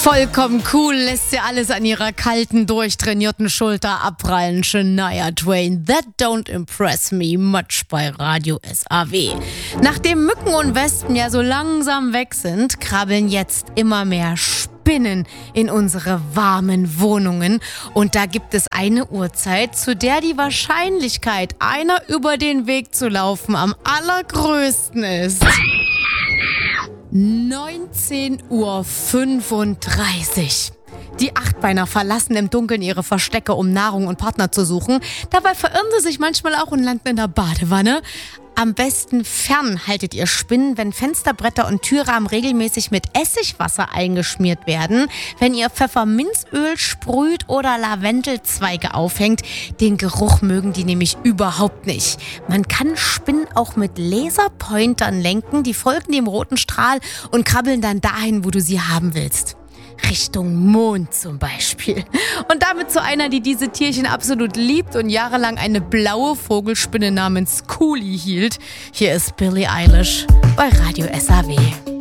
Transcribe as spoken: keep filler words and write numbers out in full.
Vollkommen cool, lässt sie alles an ihrer kalten, durchtrainierten Schulter abprallen. Shania Twain, that don't impress me much bei Radio S A W. Nachdem Mücken und Wespen ja so langsam weg sind, krabbeln jetzt immer mehr Spinnen in unsere warmen Wohnungen. Und da gibt es eine Uhrzeit, zu der die Wahrscheinlichkeit, einer über den Weg zu laufen, am allergrößten ist. neunzehn Uhr fünfunddreißig. Die Achtbeiner verlassen im Dunkeln ihre Verstecke, um Nahrung und Partner zu suchen. Dabei verirren sie sich manchmal auch und landen in der Badewanne. Am besten fernhaltet ihr Spinnen, wenn Fensterbretter und Türrahmen regelmäßig mit Essigwasser eingeschmiert werden, wenn ihr Pfefferminzöl sprüht oder Lavendelzweige aufhängt. Den Geruch mögen die nämlich überhaupt nicht. Man kann Spinnen auch mit Laserpointern lenken, die folgen dem roten Strahl und krabbeln dann dahin, wo du sie haben willst. Richtung Mond zum Beispiel. Und damit zu einer, die diese Tierchen absolut liebt und jahrelang eine blaue Vogelspinne namens Coolie hielt. Hier ist Billie Eilish bei Radio S A W.